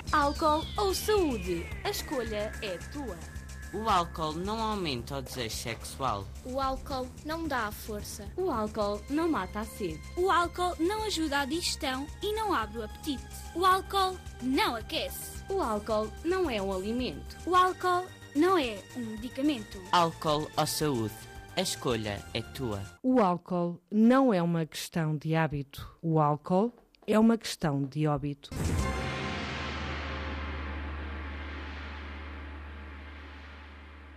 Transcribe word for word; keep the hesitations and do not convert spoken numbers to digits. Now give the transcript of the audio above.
Álcool ou saúde? A escolha é tua. O álcool não aumenta o desejo sexual. O álcool não dá a força. O álcool não mata a sede. O álcool não ajuda a digestão e não abre o apetite. O álcool não aquece. O álcool não é um alimento. O álcool não é um medicamento. Álcool ou saúde? A escolha é tua. O álcool não é uma questão de hábito. O álcool é uma questão de óbito.